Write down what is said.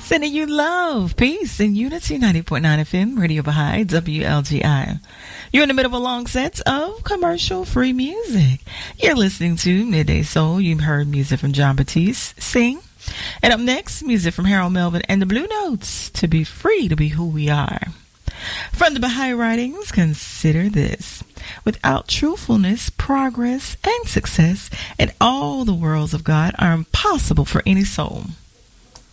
Sending you love, peace, and unity. 90.9 FM, Radio Baha'i, WLGI. You're in the middle of a long set of commercial-free music. You're listening to Midday Soul. You've heard music from John Batiste sing. And up next, music from Harold Melvin and the Blue Notes, To Be Free to Be Who We Are. From the Baha'i writings, consider this. Without truthfulness, progress and success in all the worlds of God are impossible for any soul.